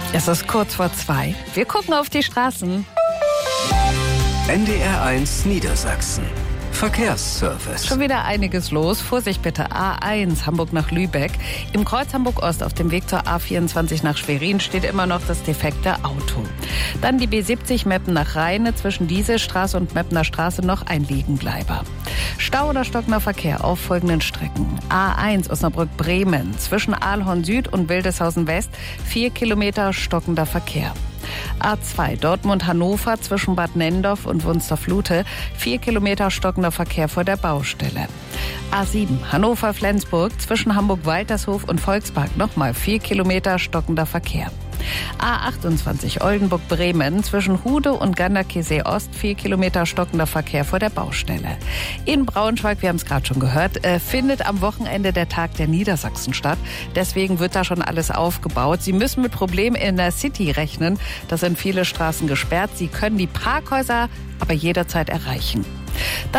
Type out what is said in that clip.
Es ist kurz vor 2. Wir gucken auf die Straßen. NDR1 Niedersachsen. Verkehrsservice. Schon wieder einiges los. Vorsicht bitte. A1 Hamburg nach Lübeck. Im Kreuz Hamburg-Ost auf dem Weg zur A24 nach Schwerin steht immer noch das defekte Auto. Dann die B70 Meppen nach Rheine. Zwischen Dieselstraße und Meppner Straße noch ein Liegenbleiber. Stau oder stockender Verkehr auf folgenden Strecken. A1 Osnabrück-Bremen. Zwischen Aalhorn Süd und Wildeshausen West 4 Kilometer stockender Verkehr. A2 Dortmund-Hannover zwischen Bad Nendorf und Wunstorf-Lute 4 Kilometer stockender Verkehr vor der Baustelle. A7 Hannover-Flensburg zwischen Hamburg-Waltershof und Volkspark nochmal 4 Kilometer stockender Verkehr. A28 Oldenburg-Bremen zwischen Hude und Ganderkesee Ost 4 Kilometer stockender Verkehr vor der Baustelle. In Braunschweig, wir haben es gerade schon gehört, findet am Wochenende der Tag der Niedersachsen statt. Deswegen wird da schon alles aufgebaut. Sie müssen mit Problemen in der City rechnen. Da sind viele Straßen gesperrt. Sie können die Parkhäuser aber jederzeit erreichen.